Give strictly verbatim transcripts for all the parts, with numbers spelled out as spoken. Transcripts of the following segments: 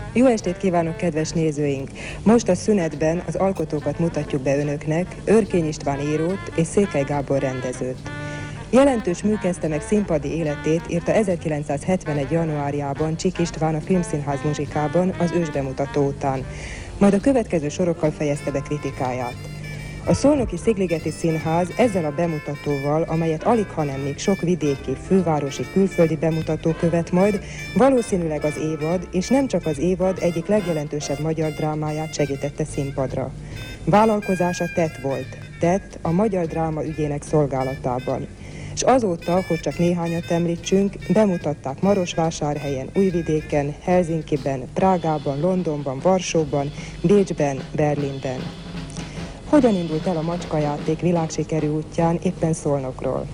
Jó estét kívánok, kedves nézőink! Most a szünetben az alkotókat mutatjuk be önöknek, Örkény István írót és Székely Gábor rendezőt. Jelentős műkezdte meg színpadi életét írta ezerkilencszázhetvenegy. januárjában Csik István a Filmszínház muzsikában az ősbemutató után, majd a következő sorokkal fejezte be kritikáját. A Szolnoki Szigligeti Színház ezzel a bemutatóval, amelyet alig, hanem még sok vidéki, fővárosi, külföldi bemutató követ majd, valószínűleg az évad, és nem csak az évad egyik legjelentősebb magyar drámáját segítette színpadra. Vállalkozása tett volt, tett a magyar dráma ügyének szolgálatában. És azóta, hogy csak néhányat említsünk, bemutatták Marosvásárhelyen, Újvidéken, Helsinkiben, Prágában, Londonban, Varsóban, Bécsben, Berlinben. Hogyan indult el a macskajáték világsikerű útján éppen Szolnokról?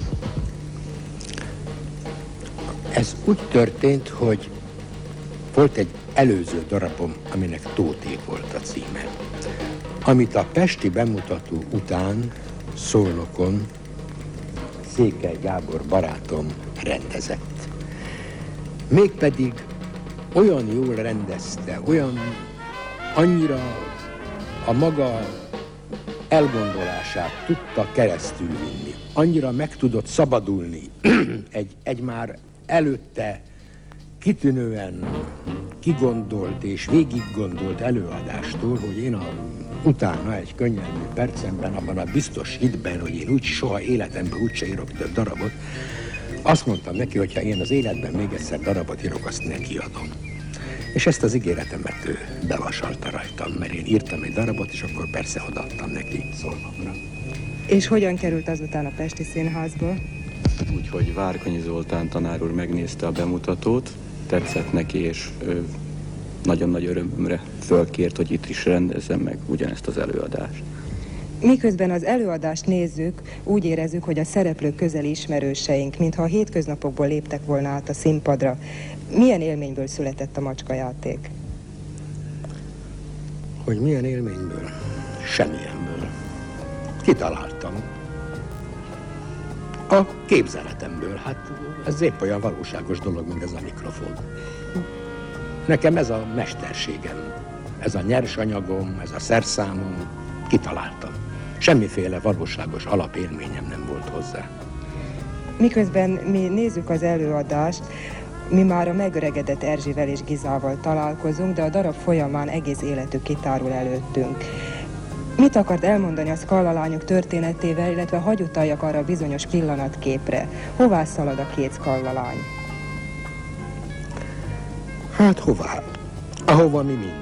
Ez úgy történt, hogy volt egy előző darabom, aminek Tóté volt a címe, amit a pesti bemutató után Szolnokon Székely Gábor barátom rendezett. Mégpedig olyan jól rendezte, olyan annyira a maga elgondolását tudta keresztül vinni, annyira meg tudott szabadulni egy, egy már előtte kitűnően kigondolt és végiggondolt előadástól, hogy én a, utána egy könnyelmű percemben, abban a biztos hitben, hogy én úgy soha életemben úgyse írok több darabot, azt mondtam neki, hogy ha én az életben még egyszer darabot írok, azt nekiadom. És ezt az ígéretemet ő bevasalta rajtam, mert én írtam egy darabot, és akkor persze odaadtam neki Szolnokra. És hogyan került azután a Pesti Színházba? Úgyhogy Várkonyi Zoltán tanár úr megnézte a bemutatót, tetszett neki, és ő nagyon nagy örömömre fölkért, hogy itt is rendezzem meg ugyanezt az előadást. Miközben az előadást nézzük, úgy érezzük, hogy a szereplők közeli ismerőseink, mintha a hétköznapokból léptek volna át a színpadra. Milyen élményből született a macskajáték? Hogy milyen élményből? Semmilyenből. Kitaláltam. A képzeletemből. Hát ez épp olyan valóságos dolog, mint ez a mikrofon. Nekem ez a mesterségem, ez a nyersanyagom, ez a szerszámom. Kitaláltam. Semmiféle valóságos alapélményem nem volt hozzá. Miközben mi nézzük az előadást, mi már a megöregedett Erzsivel és Gizával találkozunk, de a darab folyamán egész életük kitárul előttünk. Mit akart elmondani a Szkalla lányok történetével, illetve hagy utaljak arra a bizonyos pillanatképre? Hová szalad a két Szkalla lány? Hát hová? Ahova mi mind.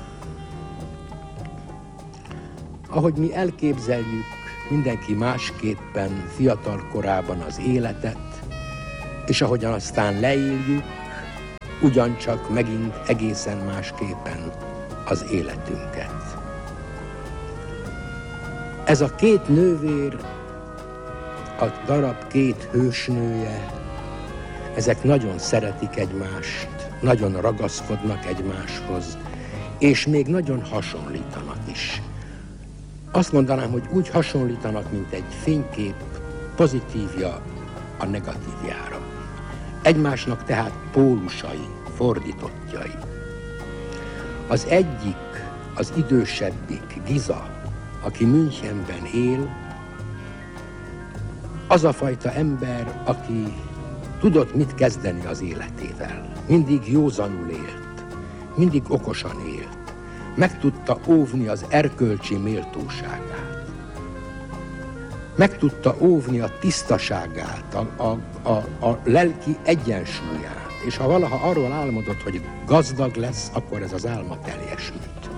Ahogy mi elképzeljük mindenki másképpen fiatal korában az életet, és ahogyan aztán leéljük, ugyancsak megint egészen másképpen az életünket. Ez a két nővér, a darab két hősnője, ezek nagyon szeretik egymást, nagyon ragaszkodnak egymáshoz, és még nagyon hasonlítanak is. Azt mondanám, hogy úgy hasonlítanak, mint egy fénykép pozitívja a negatívjára. Egymásnak tehát pólusai, fordítottjai. Az egyik, az idősebbik, Giza, aki Münchenben él, az a fajta ember, aki tudott mit kezdeni az életével. Mindig józanul élt, mindig okosan élt. Meg tudta óvni az erkölcsi méltóságát. Meg tudta óvni a tisztaságát, a, a, a, a lelki egyensúlyát. És ha valaha arról álmodott, hogy gazdag lesz, akkor ez az álma teljesült.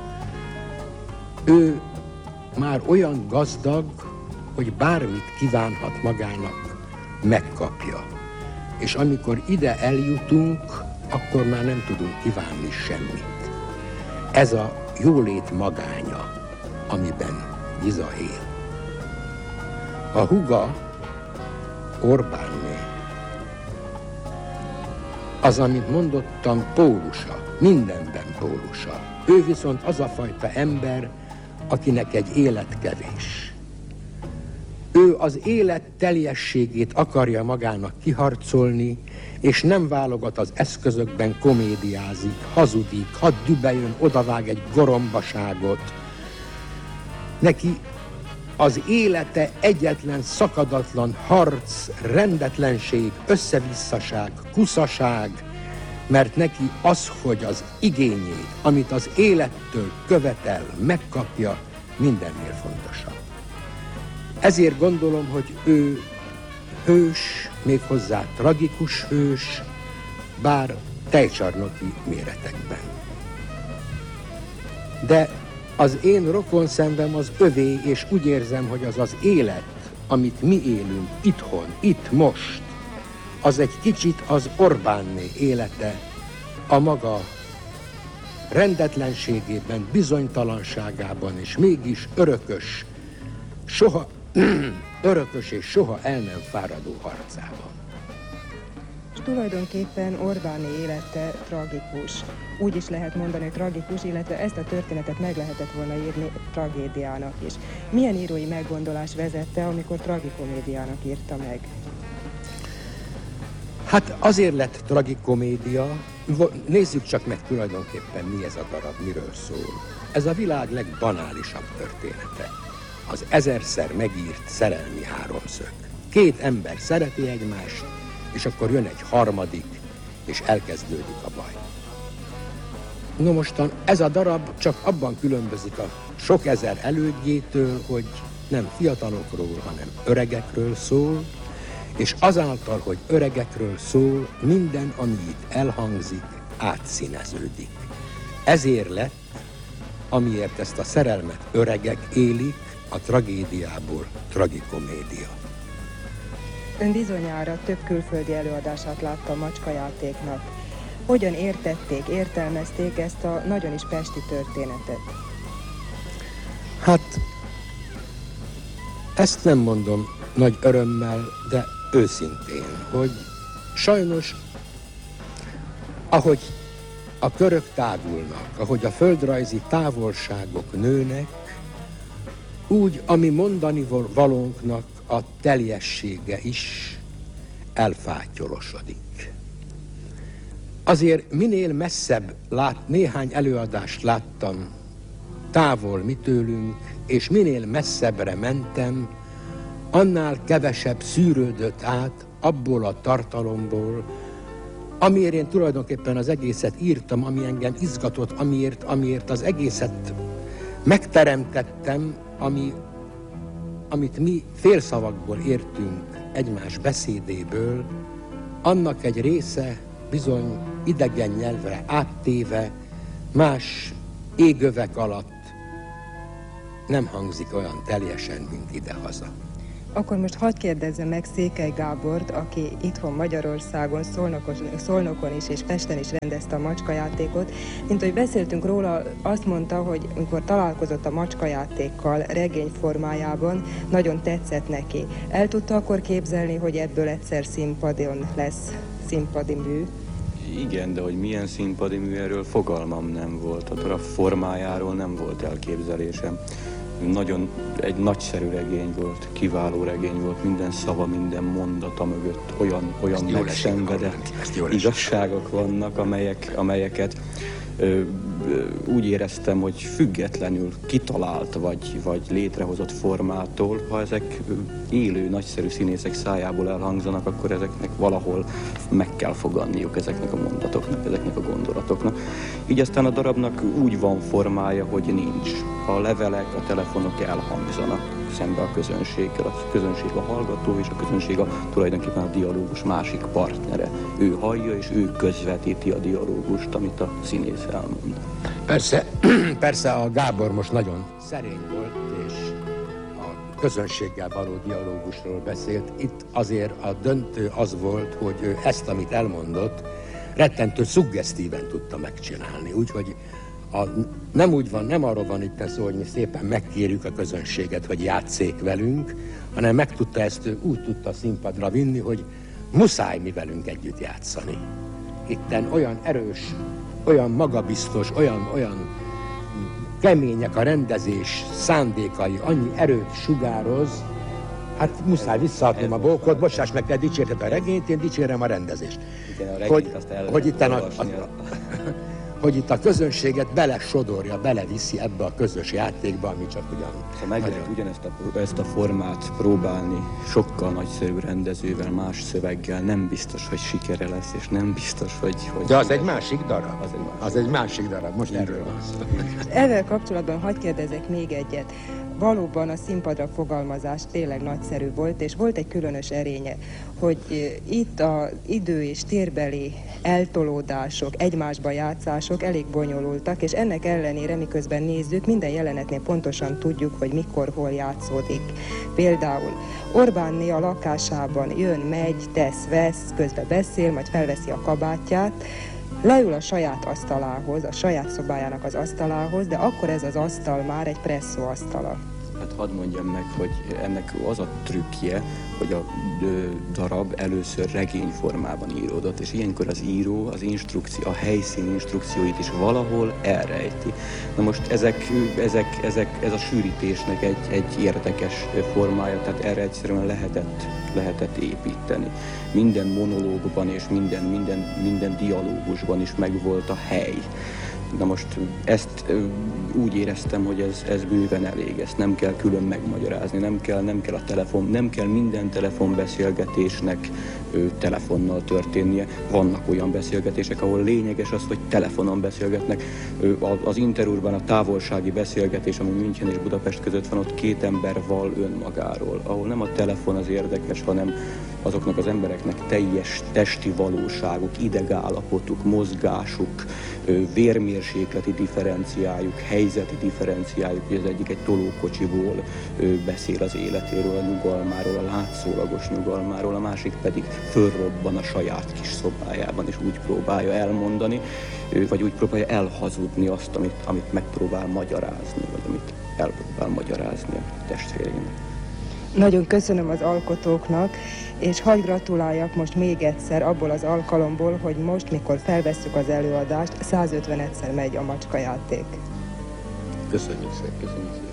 Ő már olyan gazdag, hogy bármit kívánhat magának, megkapja. És amikor ide eljutunk, akkor már nem tudunk kívánni semmit. Ez a jólét magánya, amiben Giza él. A húga, Orbánné, az, amit mondottam, pólusa, mindenben pólusa. Ő viszont az a fajta ember, akinek egy élet kevés. Ő az élet teljességét akarja magának kiharcolni, és nem válogat az eszközökben, komédiázik, hazudik, hadd dübeljön, odavág egy gorombaságot. Neki az élete egyetlen szakadatlan harc, rendetlenség, összevisszaság, kuszaság, mert neki az, hogy az igényét, amit az élettől követel, megkapja, mindennél fontosabb. Ezért gondolom, hogy ő hős, méghozzá tragikus hős, bár tejcsarnoki méretekben. De az én rokonszenvem az övé, és úgy érzem, hogy az az élet, amit mi élünk itthon, itt, most, az egy kicsit az Orbánné élete, a maga rendetlenségében, bizonytalanságában, és mégis örökös, soha, örökös és soha el nem fáradó harcában. És tulajdonképpen Orbáné élete tragikus. Úgy is lehet mondani, hogy tragikus, illetve ezt a történetet meg lehetett volna írni tragédiának is. Milyen írói meggondolás vezette, amikor tragikomédiának írta meg? Hát azért lett tragikomédia, nézzük csak meg tulajdonképpen, mi ez a darab, miről szól. Ez a világ legbanálisabb története. Az ezerszer megírt szerelmi háromszög. Két ember szereti egymást, és akkor jön egy harmadik, és elkezdődik a baj. No mostan ez a darab csak abban különbözik a sok ezer elődjétől, hogy nem fiatalokról, hanem öregekről szól, és azáltal, hogy öregekről szól, minden, ami itt elhangzik, átszíneződik. Ezért lett, amiért ezt a szerelmet öregek élik, a tragédiából tragikomédia. Ön bizonyára több külföldi előadását látta a Macskajátéknak. Hogyan értették, értelmezték ezt a nagyon is pesti történetet? Hát, ezt nem mondom nagy örömmel, de őszintén, hogy sajnos, ahogy a körök tágulnak, ahogy a földrajzi távolságok nőnek, úgy, ami mondani valónknak a teljessége is elfáttyolosodik. Azért minél messzebb lát, néhány előadást láttam távol mi tőlünk, és minél messzebbre mentem, annál kevesebb szűrődött át abból a tartalomból, amiért én tulajdonképpen az egészet írtam, ami engem izgatott, amiért, amiért az egészet megteremtettem, ami, amit mi félszavakból értünk egymás beszédéből, annak egy része bizony idegen nyelvre áttéve, más égövek alatt nem hangzik olyan teljesen, mint idehaza. Akkor most hadd kérdezzem meg Székely Gábort, aki itthon Magyarországon, Szolnokon, Szolnokon is és Pesten is rendezte a Macskajátékot. Mint hogy beszéltünk róla, azt mondta, hogy amikor találkozott a Macskajátékkal regény formájában, nagyon tetszett neki. El tudta akkor képzelni, hogy ebből egyszer színpadon lesz színpadi mű? Igen, de hogy milyen színpadi mű, erről fogalmam nem volt. A darab formájáról nem volt elképzelésem. Nagyon egy nagyszerű regény volt, kiváló regény volt, minden szava, minden mondata mögött olyan, olyan megszenvedett igazságok vannak, amelyek, amelyeket ö, ö, úgy éreztem, hogy függetlenül kitalált vagy, vagy létrehozott formától, ha ezek élő, nagyszerű színészek szájából elhangzanak, akkor ezeknek valahol meg kell fogadniuk, ezeknek a mondatoknak, ezeknek a gondolatoknak. Így aztán a darabnak úgy van formája, hogy nincs. A levelek, a telefonok elhangzanak szembe a közönséggel, a közönség a hallgató, és a közönség a, tulajdonképpen a dialógus másik partnere. Ő hallja, és ő közvetíti a dialógust, amit a színész elmond. Persze, persze a Gábor most nagyon szerény volt, és a közönséggel való dialógusról beszélt. Itt azért a döntő az volt, hogy ő ezt, amit elmondott, rettentő szuggesztíven tudta megcsinálni. Úgyhogy a, nem úgy van, nem arról van itt szó, hogy mi szépen megkérjük a közönséget, hogy játsszék velünk, hanem meg tudta ezt, ő úgy tudta színpadra vinni, hogy muszáj mi velünk együtt játszani. Itten olyan erős, olyan magabiztos, olyan, olyan kemények a rendezés szándékai, annyi erőt sugároz, Hát muszáj visszaadnom a bókot, bocsáss meg, te dicsérted a regényt, én dicsérem a rendezést. Igen, a regényt hogy, azt el hogy, itt a, a, a, hogy itt a közönséget belesodorja, beleviszi ebbe a közös játékba, ami csak ugyan... Szóval meg lehet ugyanezt a, ezt a formát próbálni sokkal nagyszerű rendezővel, más szöveggel, nem biztos, hogy sikere lesz, és nem biztos, hogy... hogy De az egy másik darab. Az egy másik, az egy másik darab, most erről van szó. Ezzel kapcsolatban hadd kérdezek még egyet. Valóban a színpadra fogalmazás tényleg nagyszerű volt, és volt egy különös erénye, hogy itt az idő és térbeli eltolódások, egymásba játszások elég bonyolultak, és ennek ellenére, miközben nézzük, minden jelenetnél pontosan tudjuk, hogy mikor, hol játszódik. Például Orbánné a lakásában jön, megy, tesz, vesz, közben beszél, majd felveszi a kabátját, leül a saját asztalához, a saját szobájának az asztalához, de akkor ez az asztal már egy presszó asztala. Hát hadd mondjam meg, hogy ennek az a trükkje, hogy a darab először regényformában íródott, és ilyenkor az író az instrukció, a helyszín instrukcióit is valahol elrejti. Na most ezek, ezek, ezek, ez a sűrítésnek egy, egy érdekes formája, tehát erre egyszerűen lehetett, lehetett építeni. Minden monológban és minden, minden, minden dialógusban is megvolt a hely. Na most ezt úgy éreztem, hogy ez, ez bőven elég, ezt nem kell külön megmagyarázni, nem kell, nem kell a telefon, nem kell minden telefonbeszélgetésnek ő, telefonnal történnie. Vannak olyan beszélgetések, ahol lényeges az, hogy telefonon beszélgetnek. Ő, az Interurban a távolsági beszélgetés, ami München és Budapest között van, ott két ember val önmagáról, ahol nem a telefon az érdekes, hanem azoknak az embereknek teljes testi valóságuk, idegállapotuk, mozgásuk, vérmérsékleti differenciájuk, helyzeti differenciájuk, hogy az egyik egy tolókocsiból beszél az életéről, a nyugalmáról, a látszólagos nyugalmáról, a másik pedig fölrobban a saját kis szobájában, és úgy próbálja elmondani, vagy úgy próbálja elhazudni azt, amit, amit megpróbál magyarázni, vagy amit elpróbál magyarázni a testvérének. Nagyon köszönöm az alkotóknak, és hadd gratuláljak most még egyszer abból az alkalomból, hogy most, mikor felvesszük az előadást, százötvenedszer megy a macskajáték. Köszönjük szépen, köszönjük szépen.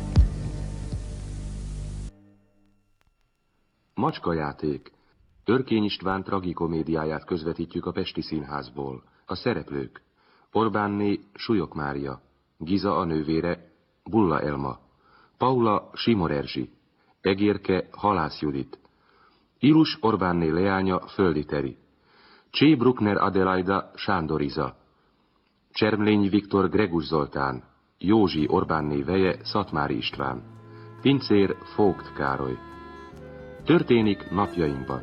Macskajáték. Örkény István tragikomédiáját közvetítjük a Pesti Színházból. A szereplők: Orbánné Súlyog Mária, Giza a nővére, Bulla Elma, Paula Simor Erzsi, Egérke Halász Judit, Ilus Orbánné leánya Földi Teri, Csé Bruckner Adelaida Sándor Iza, Csermlény Viktor Gregus Zoltán, Józsi Orbánné veje Szatmári István, Pincér Vogt Károly. Történik napjainkban.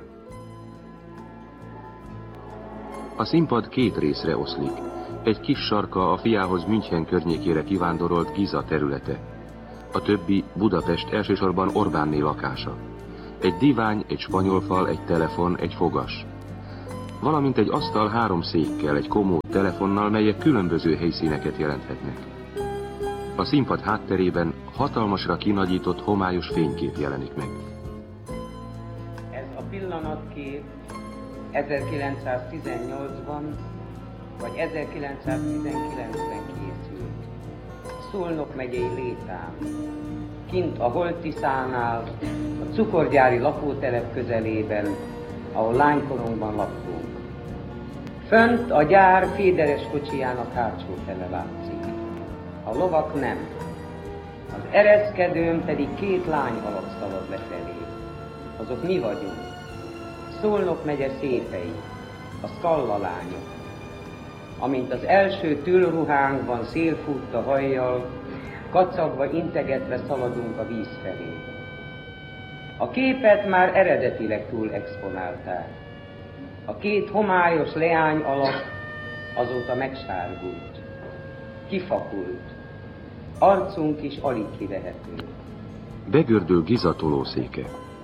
A színpad két részre oszlik. Egy kis sarka a fiához München környékére kivándorolt Giza területe. A többi Budapest, elsősorban Orbánné lakása. Egy divány, egy spanyolfal, egy telefon, egy fogas. Valamint egy asztal három székkel, egy komód telefonnal, melyek különböző helyszíneket jelenthetnek. A színpad hátterében hatalmasra kinagyított homályos fénykép jelenik meg. Ez a pillanatkép ezerkilencszáztizennyolcban vagy ezerkilencszáztizenkilencben készült. Szolnok megyei Létán, kint a Holtiszánál, a cukorgyári lakótelep közelében, ahol lánykorunkban laktunk. Fönt a gyár féderes kocsijának hátsó fele látszik. A lovak nem. Az ereszkedőn pedig két lány alak szalad lefelé. Azok mi vagyunk. Szolnok megye szépei, a Skalla lányok. Amint az első tüllruhánkban szél fut a hajjal, kacagva, integetve szaladunk a víz felé. A képet már eredetileg túl exponálták. A két homályos leány alak azóta megsárgult, kifakult, arcunk is alig kivehető. Begördül Giza tolószéke.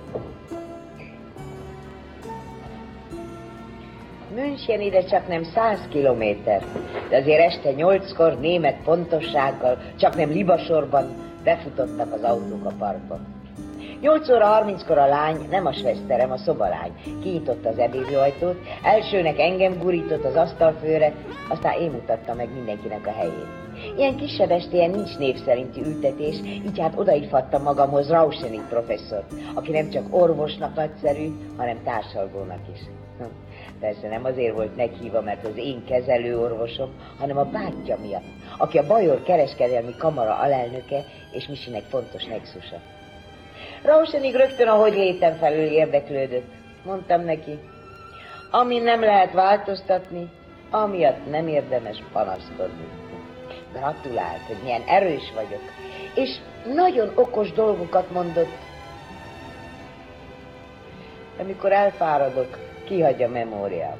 München ide csak nem száz kilométer, de azért este nyolckor német pontossággal, csak nem libasorban befutottak az autók a parkba. nyolc óra harminckor a lány, nem a sveszterem, a szobalány, kinyitotta az ebédlőajtót, elsőnek engem gurított az asztalfőre, aztán én mutattam meg mindenkinek a helyét. Ilyen kisebb estélyen nincs név szerinti ültetés, így hát odaívhattam magamhoz Rauschenigg professzort, aki nem csak orvosnak nagyszerű, hanem társalgónak is. Persze nem azért volt meghívva, mert az én kezelőorvosom, hanem a bátyja miatt, aki a Bajor kereskedelmi kamara alelnöke és Misinek fontos nexusa. Rauschenigg rögtön a hogy létem felül érdeklődött. Mondtam neki, ami nem lehet változtatni, amiatt nem érdemes panaszkodni. Gratulált, hogy milyen erős vagyok, és nagyon okos dolgokat mondott. Amikor elfáradok, kihagy a memóriám.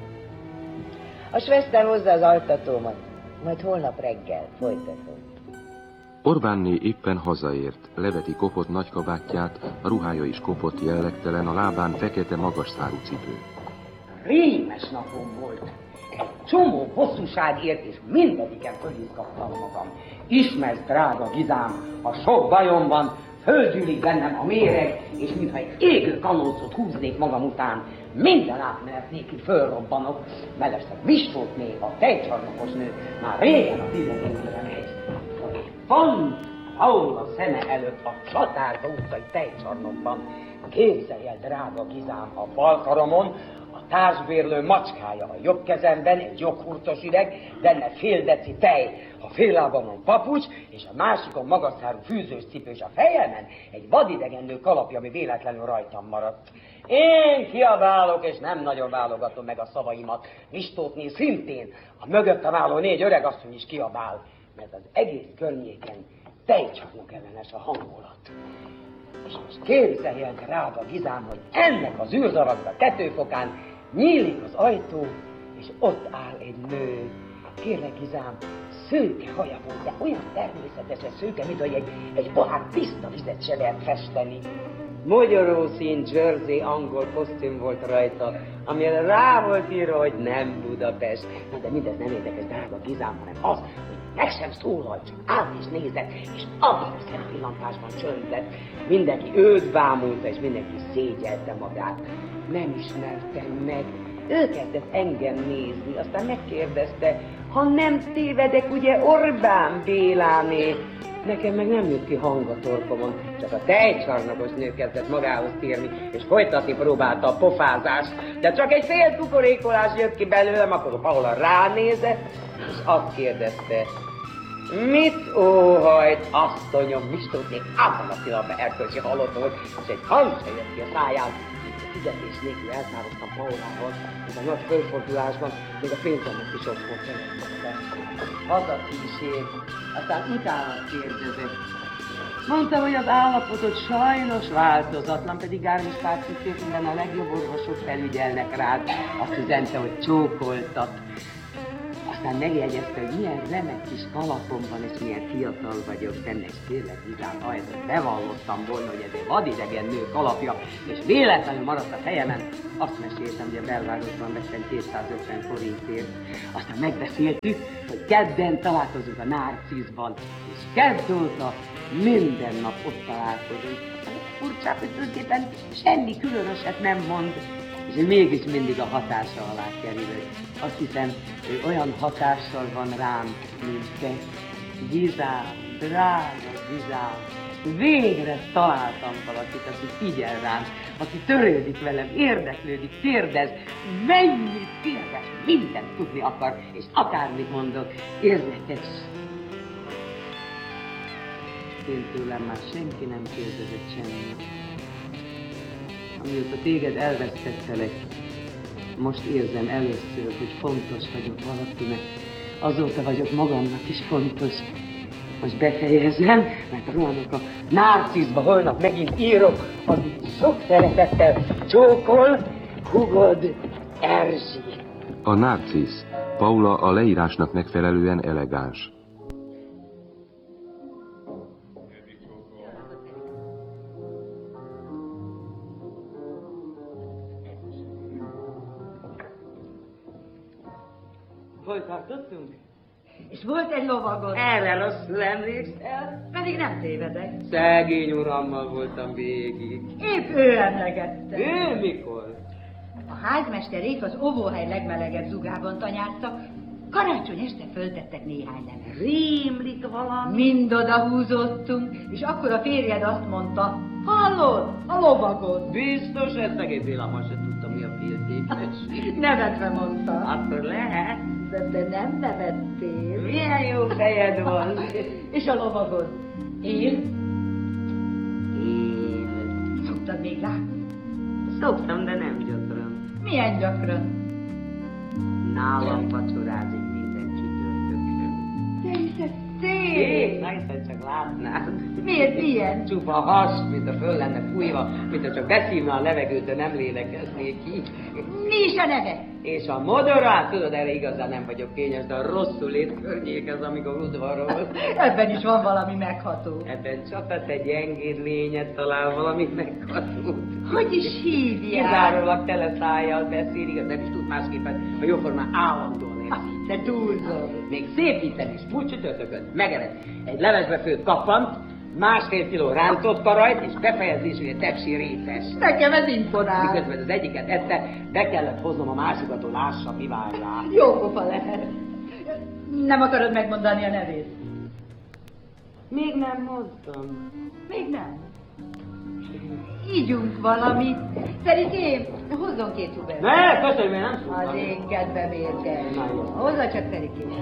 A Schwester hozza az altatómat, majd holnap reggel folytatom. Orbánné éppen hazaért, leveti kopott nagykabátját, a ruhája is kopott, jellegtelen, a lábán fekete magas szárú cipő. Rémes napom volt. Egy csomó hosszúság ért, és mindegyiken fölizgattam magam. Ismersz, drága Gizám, a sok bajom van, földgyűlik bennem a méreg, és mintha egy égő kanócot húznék magam után, minden átmenet nélkül fölrobbanok, mellesleg Vistótné, a tejcsarnokos nő, már régen a tizenegyben megy. Van Paula szeme előtt a Csatárda utcai tejcsarnokban. Képzelj el, drága Gizám, a bal karomon a társbérlő macskája, a jobb kezemben egy joghurtos üveg, benne fél deci tej, a fél lábamon papucs, és a másikon magasszárú fűzős cipő, és a fejemen egy vadidegenlő kalapja, ami véletlenül rajtam maradt. Én kiabálok, és nem nagyon válogatom meg a szavaimat. Vistótné szintén, a mögöttem álló négy öregasszony is kiabál, mert az egész környéken tejcsarnok ellenes a hangulat. És most képzelj el, drága Gizám, hogy ennek az űrzavarnak a tetőfokán nyílik az ajtó, és ott áll egy nő. Kérlek, Gizám, szőke haja volt, de olyan természetesen szőke, mint hogy egy, egy pohár tiszta vizet se lehet festeni. Magyarószín jersey angol kosztüm volt rajta, amire rá volt írva, hogy nem Budapest. Na de mindez nem érdekes, drága Gizám, hanem az, hogy meg sem szólalt, csak állt és nézett, és abban a szempillantásban csöndett. Mindenki őt bámulta, és mindenki szégyelte magát. Nem ismertem meg. Ő kezdett engem nézni, aztán megkérdezte, ha nem tévedek, ugye Orbán Béláné. Nekem meg nem jött ki hang a torkomon, csak a tejcsarnokos nő kezdett magához térni, és folytatni próbálta a pofázást, de csak egy fél kukorékolás jött ki belőlem, akkor Paula ránézett, és azt kérdezte, mit óhajt, asszonyom, Vistótné abban a pillanatban erkölcsi halott volt, és egy hang se jött ki a száján. Fizetés nélkül eltávoztam Paulával, és a nagy fölfordulásban még a pénzemet is otthon felejtettem. Hazakísér, aztán utána kérdezett. Mondta, hogy az állapotod sajnos változatlan, pedig Gármis Párcikét minden a legjobb orvosok felügyelnek rád. Azt üzente, hogy csókoltat. Aztán megjegyezte, hogy milyen remek kis kalapom van, és milyen fiatal vagyok benne, és tényleg Gizám, ha ezt bevallottam volna, hogy ez egy vadidegen nő kalapja, és véletlenül maradt a fejemen, azt meséltem, hogy a belvárosban vettem kétszázötven forintért. Aztán megbeszéltük, hogy kedden találkozunk a Narciszban, és kedd óta minden nap ott találkozunk. Furcsa, hogy tulajdonképpen semmi különöset nem mond, és mégis mindig a hatása alá kerülök. Azt hiszem, hogy olyan hatással van rám, mint te. Gizám, drága Gizám, végre találtam valakit, aki figyel rám, aki törődik velem, érdeklődik, kérdez, mennyit kérdez, mindent tudni akar, és akármit mondok, érdekes. Én tőlem már senki nem kérdezett semmit. Amióta téged elvesztettelek, most érzem először, hogy fontos vagyok valakinek. Azóta vagyok magamnak is fontos. Most befejezem, mert rohanok a Narciszba, holnap megint írok, amit sok szeretettel csókol, hugod Erzsi. A Narcisz. Paula a leírásnak megfelelően elegáns. Hol tartottunk? És volt egy lovagod? Erre rosszul emlékszel? Pedig nem tévedek. Szegény urammal voltam végig. Épp ő emlegette. Ő mikor? A házmesterék az óvóhely legmelegebb zugában tanyáztak. Karácsony este föltettek néhány levelet. Rémlik valami. Mind odahúzottunk, és akkor a férjed azt mondta, hallod, a lovagot. Biztos, ez szegény Béla ma se tudta, mi a féltékes. Nevetve mondta. Akkor lehet. De te nem nevettél. Milyen jó fejed van. És a lovagod? Él? Én Szoktad még látni? szoktam, de nem gyakran. Milyen gyakran? Nálam vacsorázik minden csütörtökön. Te hiszed Szép, szép! na hiszen csak látnád. Miért ilyen? Csupa has, mint a föl lenne fújva, mint a csak beszívna a levegőt, de nem lélekeznék ki. Mi is a neve? És a modorát, tudod, erre igazán nem vagyok kényes, de a rosszul lét környék az, amikor udvarol. Ebben is van valami megható. Ebben csak a te gyengéd lényed talál valami meghatót. Hogy is hívják? Kizárólag tele szájjal beszél, igaz, nem is tud másképpen, a jóformán állandóan érzi. Te túlzol. Még szépíteni is, múlt csütörtökön megered egy levesbe főtt kappant, másfél kiló rántott karajt, és befejezésül egy tepsi rétes. Nekem ez imponál. Miközben az egyiket ette, be kellett hoznom a másikat, hogy lássa, mi vár rá. Jó pofa lehet. Nem akarod megmondani a nevét? Még nem mondtam. Még nem. Ígyunk valamit. Ferikém, hozzon két hubert. Ne, köszönöm, én nem szóltam. Az én kedvem érte. Na jó. Hozzá csak Ferikém.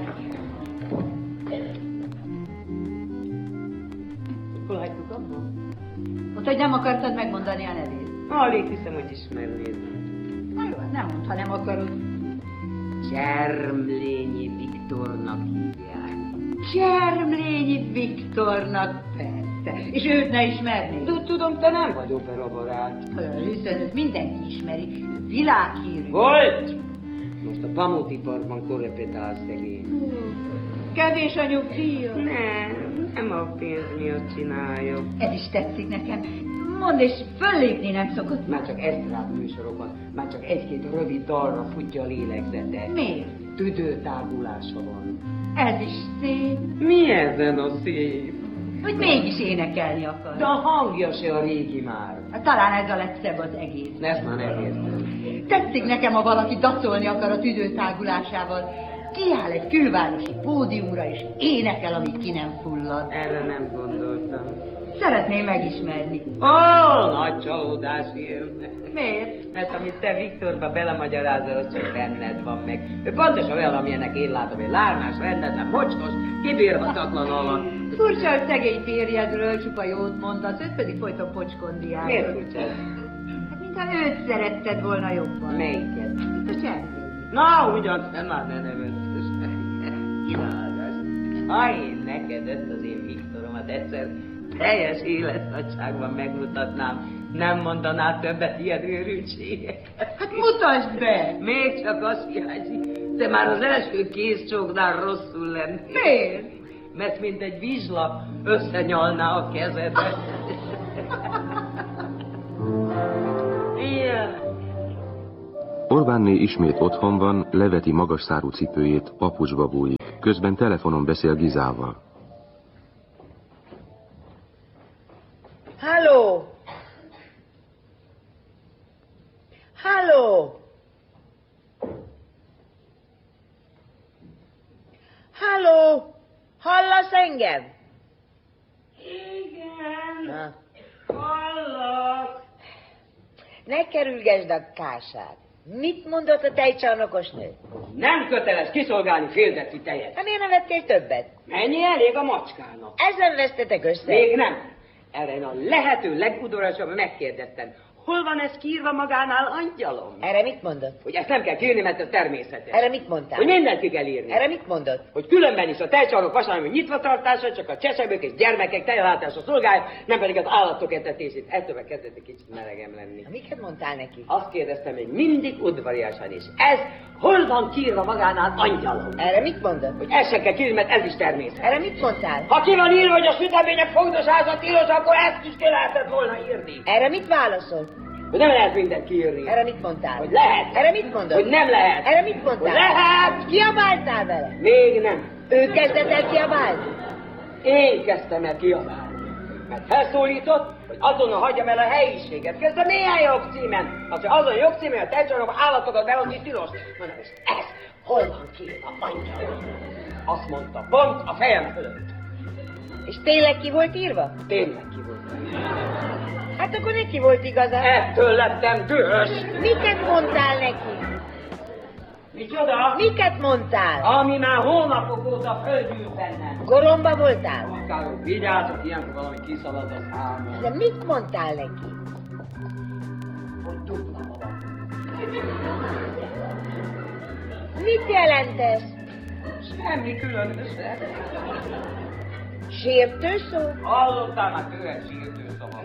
Hol hagytuk abban? Mondta, hogy nem akartad megmondani a nevét. Alig hiszem, hogy ismernéd. Na jó, nem mondd, ha nem akarod. Csermlényi Viktornak hívják. Csermlényi Viktornak, persze. És őt ne ismernéd. Tud- Tudom, te nem vagy operabarát. Hiszen őt mindenki ismeri. Világhírű. Volt! Most a pamutiparban korrepetál szegény. Kevés a nyugdíja. Nem, nem a pénz miatt csinálja. Ez is tetszik nekem. Mondd, és föllépni nem szokott. Már csak esztrát műsorokban, már csak egy-két rövid dalra futja a lélegzete. Miért? Tüdőtágulása van. Ez is szép. Mi ezen a szép? Hogy mégis énekelni akar. De a hangja se a régi már. Hát talán ez a legszebb az egész. Ezt már nem értem. Tetszik nekem, ha valaki dacolni akar a tüdőtágulásával. Kiáll egy külvárosi pódiumra, és énekel, amíg ki nem fullad. Erre nem gondoltam. Szeretném megismerni. Ó, nagy csalódás érne. Miért? Mert amit te Viktorba belemagyarázol, az csak benned van meg. Ő pontosan olyan, amilyenek én látom, egy lármás, rendetlen, mocskos, kibírhatatlan alak. Furcsa, hogy szegény férjedről csupa jót mondasz, őt pedig folyton pocskondiál. Miért furcsa? Hát, mintha őt szeretted volna jobban. Melyiket? Itt a cserkény. Na, ugyan, te már ne nevettesz. Kínálgas. Ha én neked ezt az én Viktoromat egyszer teljes életnagyságban megmutatnám, nem mondaná többet ilyen őrültséget. Hát mutasd be! Még csak azt hiányzik, te már az első kézcsóknál rosszul lennél. Miért? Mert mint egy vizslap összenyalná a kezedet. Ilyen. Orbánné ismét otthon van, leveti magas szárú cipőjét, papucsba bújik. Közben telefonon beszél Gizával. Halló! Halló! Halló! Hallasz engem? Igen. Na, Hallak. ne kerülgesd a kását. Mit mondott a tejcsarnokos nő? Nem köteles kiszolgálni fél deci tejet. Hát miért nem vettél többet? Mennyi elég a macskának? Ezen vesztetek össze? Még nem. Erre én a lehető legudorosabban megkérdeztem. Hol van ez kiírva magánál, angyalom? Erre mit mondott? Hogy ezt nem kell kiírni, mert ez természetes. Erre mit mondtál? Hogy mindent ki kell írni. Erre mit mondott? Hogy különben is a tejcsarnok vasárnap nyitva tartása csak a csecsemők és gyermekek tejellátása szolgálja, nem pedig az állatok etetését. Ettől kezdett egy kicsit melegem lenni. Miket mondtál neki? Azt kérdeztem még mindig udvariasan is. Ez hol van kiírva magánál, angyalom? Erre mit mondott? Hogy ezt sem kell kiírni, mert ez is természet. Erre mit mondtál? Ha ki van írva, hogy a sütemények fogdosháza tilos, akkor ezt is ki lehetett volna írni. Erre mit válaszolt? Hogy nem lehet mindent kiírni. Erre mit mondtál? Hogy lehet. Erre mit mondott? Hogy nem lehet. Erre mit mondtál? Hogy lehet. Kiabáltál vele? Még nem. Ő kezdett el kiabálni? Én kezdtem el kiabálni. Mert felszólított, hogy azonnal hagyjam el a helyiséget. Közben milyen jogcímen? Az, hogy azon jogcímen, hogy a tejcsarnokban állatokat behozni tilos. Mondom, és ez Hol van két a angyal? Azt mondta, pont a fejem fölött. És tényleg ki volt írva? Tényleg ki volt. Hát akkor neki volt igaza. Ettől lettem dühös. Miket mondtál neki? Micsoda? Miket mondtál? Ami már hónapok óta földgyűl bennem. Goromba voltál? Akárok, vigyázzak, ilyenkor valami kiszalad a számon. De mit mondtál neki? Hogy dupla valami. Mit jelent ez? Semmi különösebb. Sértő szó? Hallottál már tőled sírtő szavat.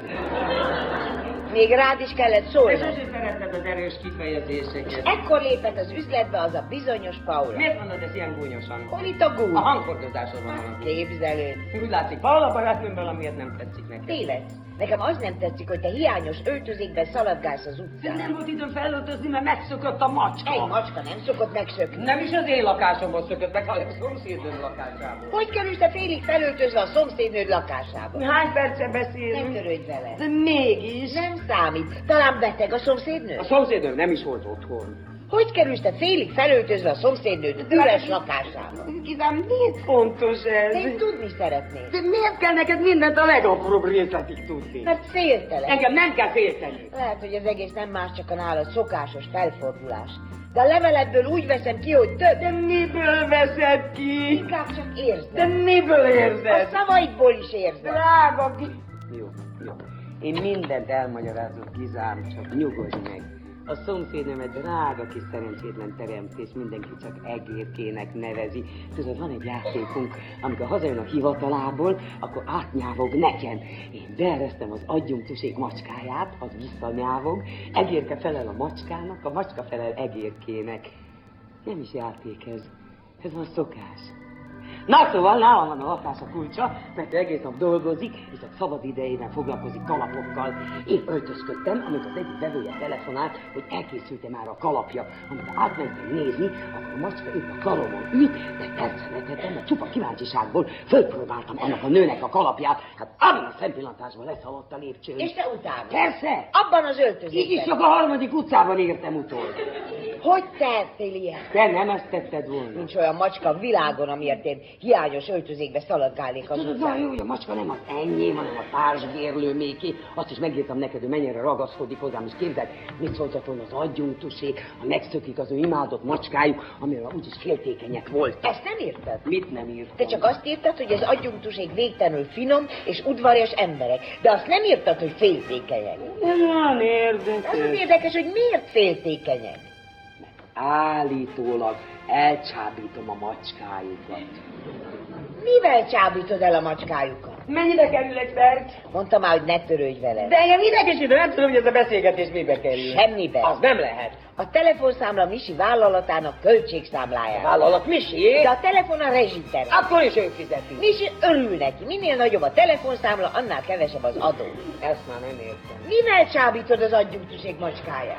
Még rád is kellett És szólni. azért szereted az erős kifejezéseket. Ekkor lépett az üzletbe az a bizonyos Paula. Miért mondod ezt ilyen gúnyosan? Hol itt a gúny? A hangfordozásod van valami. Képzelőd. Úgy látszik, Paula barátnőm valamiért nem tetszik neked. Tévedsz. Nekem az nem tetszik, hogy te hiányos öltözékben szaladgálsz az utcán. Nem volt időm felöltözni, mert megszökött a macska. Egy macska nem szokott megszökni. Nem is az én lakásomban szökött meg, hanem a szomszédnőm lakásából. Hogy kerülsz te félig felöltözve a szomszédnőd lakásába? Hány perce Nem beszélünk? törődj vele. De mégis. Nem számít. Talán beteg a szomszédnő? A szomszédnőm nem is volt otthon. Hogy kerülsz te félig felöltözve a szomszédnőd üres lakásába? Kizám, miért fontos ez? Én tudni szeretnék. De miért kell neked mindent a legapróbb részletig tudni? Mert féltelek. Engem nem kell félteni. Lehet, hogy az egész nem más, csak a nálad szokásos felfordulás. De a leveledből úgy veszem ki, hogy több. De miből veszed ki? Inkább csak érzed. De miből A érzed? szavaidból is érzed. Drága Gi... Jó, jó. Én mindent elmagyarázok, Gizám, csak nyugodj meg. A szomszédnőm egy drága kis szerencsétlen teremtés, mindenki csak egérkének nevezi. Tudod, van egy játékunk, amikor hazajön a hivatalából, akkor átnyávog nekem. Én beeresztem az adjunktusék macskáját, az visszanyávog, egérke felel a macskának, a macska felel egérkének. Nem is játék ez, ez van szokás. Na szóval nálam van a lakása kulcsa, mert ő egész nap dolgozik, és a szabad idejében foglalkozik kalapokkal. Én öltözködtem, amikor az egyik vevője telefonált, hogy elkészült-e már a kalapja. Amikor átmentem nézni, akkor a macska épp a karomon ült, de persze ne tettem, mert csupa kíváncsiságból fölpróbáltam annak a nőnek a kalapját. Hát abban a szempillantásban leszaladt a lépcsőn. És te utána? Persze! Abban az öltözékben. Így is csak a harmadik utcában értem utol. Hogy tehettél ilyen? Te nem ezt tetted volna. Nincs olyan macska a világon, amiért én hiányos öltözékbe szaladgálnék az Tudod, utcán. jó, hogy a macska nem az enyém, hanem a társgérlő méké. Azt is megírtam neked, hogy mennyire ragaszkodik hozzám, és képzeld, mit szóltat volna az adjunktusé, ha megszökik az ő imádott macskájuk, amiről úgyis féltékenyek voltak. Ezt nem írtad? Mit nem írtam? Te csak azt írtad, hogy az adjunktuség végtelenül finom és udvarias emberek, de azt nem írtad, hogy féltékenyek. Ez olyan érdekes. Az az érdekes, hogy miért féltékenyek. Állítólag elcsábítom a macskájukat. Mivel csábítod el a macskájukat? Mennyibe kerül egy perc? Mondta már, hogy ne törődj vele. De engem idegesítő, nem tudom, hogy ez a beszélgetés mibe kerül. Semmibe. Az nem lehet. A telefonszámla Misi vállalatának költségszámlájára. Vállalat Misi? De a telefon a rezsiter. Akkor is ő fizeti. Misi örül neki. Minél nagyobb a telefonszámla, annál kevesebb az adó. Ezt már nem értem. Mivel csábítod az adjunktuség macskáját?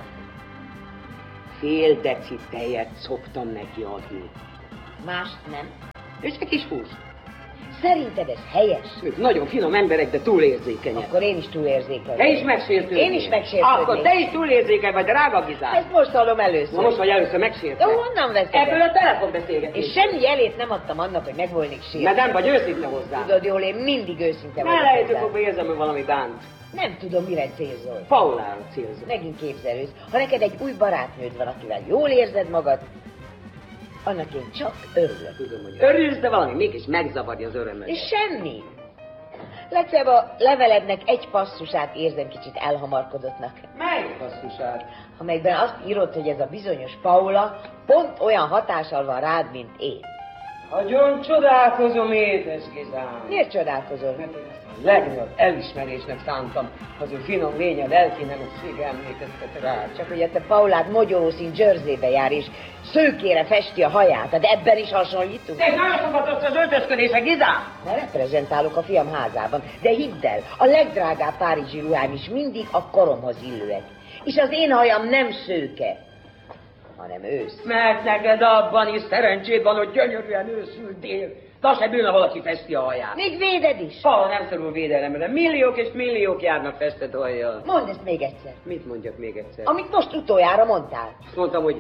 Fél deci tejet szoktam neki adni. Mást nem. És egy kis hús. Szerinted ez helyes? Ők nagyon finom emberek, de túlérzékenyek. Akkor én is túlérzékeny. Te is megsértődnél. Én is megsértődnék. Akkor te is túlérzékeny vagy, drága Gizám. Ezt most hallom először. Na most vagy először De megsértődnél. honnan veszed? Ebből a telefonbeszélgetés. És semmi jelét nem adtam annak, hogy meg volnék sértve. Mert nem vagy őszinte hozzá. Tudod jól, én mindig őszinte Ne vagyok lejtő hozzá. fogva érzem, hogy valami bánt. Nem tudom, mire célzol. Paulára célzom. Megint képzelősz. Ha neked egy új barátnőd van, akivel jól érzed magad, annak én csak örülök. Tudom, hogy örülsz, de valami mégis megzavarja az örömet. És semmi. Legfeljebb a levelednek egy passzusát érzem kicsit elhamarkodottnak. Mely passzusát? Amelyben azt írod, hogy ez a bizonyos Paula pont olyan hatással van rád, mint én. Nagyon csodálkozom, édes Gizám. Miért csodálkozol? Mert én ezt a legnagyobb elismerésnek szántam. Az ő finom lény, a lelki nemessége emlékeztet rá. Csak hogy a te Paulád mogyorószín Jerseybe jár, és szőkére festi a haját, de ebben is hasonlítunk. Te nagyon szokatott az öltözködése, Gizám! Ne reprezentálok a fiam házában, de hidd el, a legdrágább párizsi ruháim is mindig a koromhoz illőek. És az én hajam nem szőke, hanem ősz. Mert neked abban is szerencséd van, hogy gyönyörűen őszültél. De se bűn, ha valaki festi a haját. Még véded is. Paula nem szorul védelemre. Milliók és milliók járnak festett hajjal. Mondd ezt még egyszer. Mit mondjak még egyszer? Amit most utoljára mondtál. Azt mondtam, hogy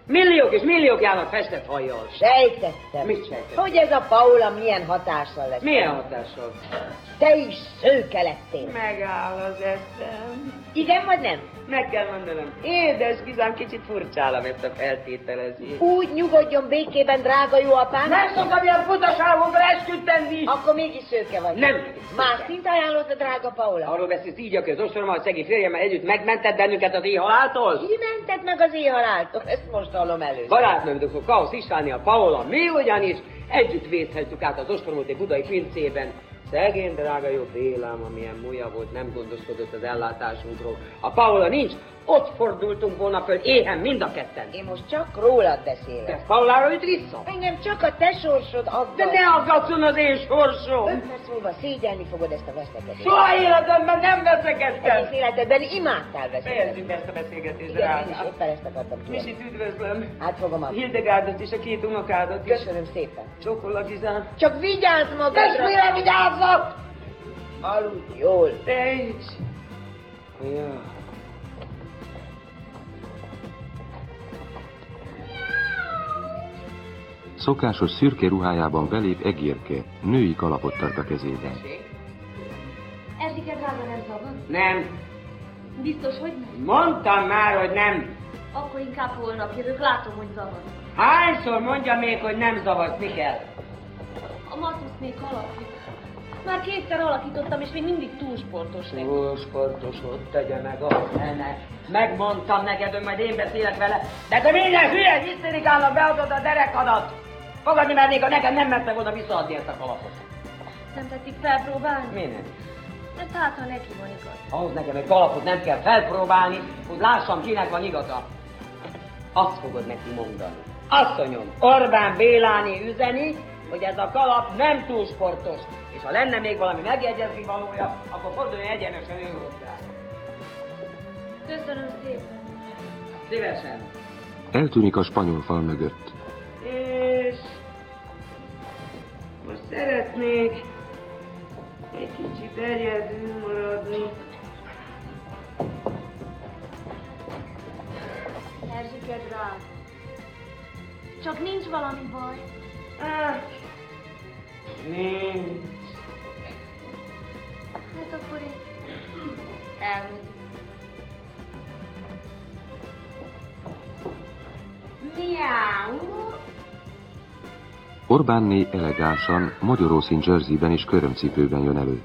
Milliók és milliók járnak festett hajjal. Sejtettem. Mit sejtettem? Hogy ez a Paula milyen hatással lesz. Milyen hatással? Te is szőke lettél. Megáll az eszem. Igen vagy nem? Meg kell mondanom. Édes Gizám, kicsit furcsálom ezt a feltételezést. Úgy nyugodjon békében, drága jó apám. Nem szoktam ilyen futaságokra esküdt tenni. Akkor mégis szőke vagy. Nem. Más szint ajánlott a drága Paula. Arról beszélsz így, aki az ostrommal, a szegény férjemmel együtt megmentett bennünket az éjhaláltól? Ki mentett meg az éjhaláltól? Ezt most hallom először. Barátnőm doktor Kausz Istvánia Paula, mi ugyanis együtt vészheltük át az ostromot egy budai pincében. Szegény drága jó Bélám, amilyen múlja volt, nem gondoskodott az ellátásunkról. A Paula nincs, ott fordultunk volna föl éhen mind a ketten. Én most csak rólad beszélek. Te Paulára jut vissza? Engem csak a te sorsod aggaszt. De ne aggatszon az én sorsom! Öt perc múlva szégyelni fogod ezt a veszekedést. Soha életemben nem veszekedtem! Egész életedben imádtál veszekedni. Fejezzük be ezt a beszélgetést, Igen, én is drágám. éppen ezt akartam kérni. Misit üdvözlöm. Átfogom a... Hildegárdot és a két unokádat is. Köszönöm szépen. Csókollak, Gizám. Csak vigyázz magadra! Testvére, vigyázzak! Aludj jól. Te is. Ja. Szokásos szürke ruhájában belép Egérke, női kalapot tart a kezében. Erzsike drága nem zavar? Nem. Biztos, hogy nem? Mondtam már, hogy nem. Akkor inkább holnap jövök, látom, hogy zavar. Hányszor mondja még, hogy nem zavarsz, mi kell? A matusz még alakít. Már kétszer alakítottam, és még mindig túlsportos nekem. Túlsportos, ott tegye meg azt, ne. Megmondtam neked, hogy majd én beszélek vele, de te minden hülye hisztérikának beadod a derekadat. Fogadni mernék, ha neked nem mertek volna visszaadni ezt a kalapot. Nem tetszik felpróbálni? Minek? De hát, ha neki van igaz. Ahhoz nekem egy kalapot nem kell felpróbálni, hogy lássam, kinek van igaza. Azt fogod neki mondani. Asszonyom, Orbán Béláné üzeni, hogy ez a kalap nem túl sportos. És ha lenne még valami megjegyezni valója, akkor forduljon egyenesen ő hozzá. Köszönöm szépen. Szívesen. Eltűnik a spanyol fal mögött. És most szeretnék egy kicsit egyedül maradni. Erzsike drága. Csak nincs valami baj. Hát, nincs. Hát akkor én elmegyek. Miau. Orbánné elegánsan, magyarószín jerseyben és körömcipőben jön elő.